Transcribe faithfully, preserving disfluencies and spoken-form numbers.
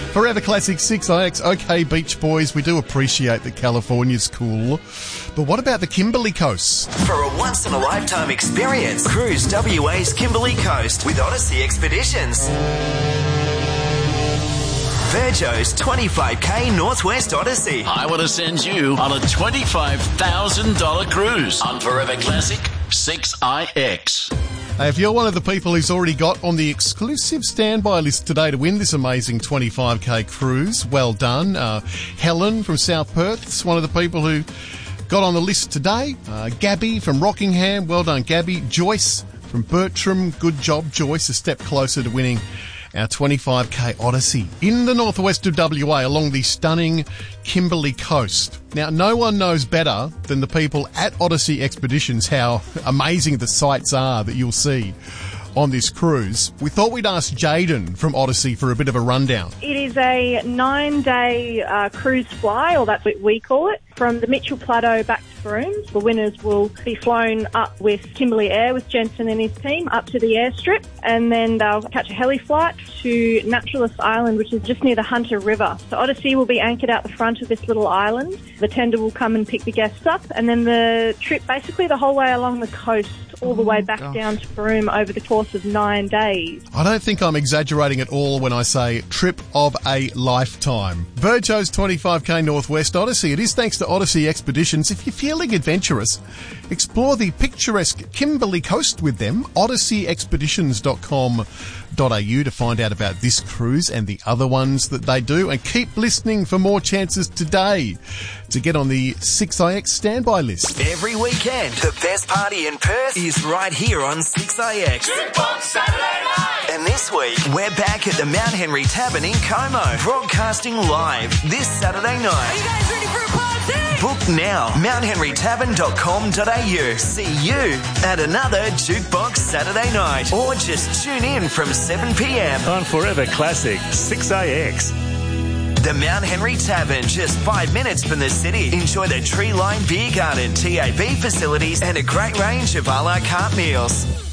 Forever Classic six I X. Okay, Beach Boys, we do appreciate that California's cool. But what about the Kimberley Coast? For a once-in-a-lifetime experience, cruise W A's Kimberley Coast with Odyssey Expeditions. Virgo's twenty-five K Northwest Odyssey. I want to send you on a twenty-five thousand dollars cruise on Forever Classic six I X. Hey, if you're one of the people who's already got on the exclusive standby list today to win this amazing twenty-five K cruise, well done. Uh, Helen from South Perth is one of the people who got on the list today. Uh, Gabby from Rockingham, well done, Gabby. Joyce from Bertram, good job, Joyce, a step closer to winning our twenty-five K Odyssey in the northwest of W A along the stunning Kimberley Coast. Now, no one knows better than the people at Odyssey Expeditions how amazing the sights are that you'll see on this cruise. We thought we'd ask Jaden from Odyssey for a bit of a rundown. It is a nine-day uh, cruise fly, or that's what we call it, from the Mitchell Plateau back to Broome. The winners will be flown up with Kimberley Air with Jensen and his team up to the airstrip, and then they'll catch a heli flight to Naturalist Island, which is just near the Hunter River. So Odyssey will be anchored out the front of this little island. The tender will come and pick the guests up, and then the trip basically the whole way along the coast, all the way back gosh. down to Broome over the course of nine days. I don't think I'm exaggerating at all when I say trip of a lifetime. Virgo's twenty-five K Northwest Odyssey. It is thanks to Odyssey Expeditions. If you're feeling adventurous, explore the picturesque Kimberley Coast with them. odyssey expeditions dot com dot a u to find out about this cruise and the other ones that they do. And keep listening for more chances today to get on the six I X standby list. Every weekend, the best party in Perth is right here on six I X. Jukebox Saturday night! And this week, we're back at the Mount Henry Tavern in Como, broadcasting live this Saturday night. Are you guys ready for a party? Book now, mount henry tavern dot com dot a u. See you at another Jukebox Saturday night. Or just tune in from seven p.m. on Forever Classic six I X. The Mount Henry Tavern, just five minutes from the city. Enjoy the tree-lined beer garden, T A B facilities, and a great range of a la carte meals.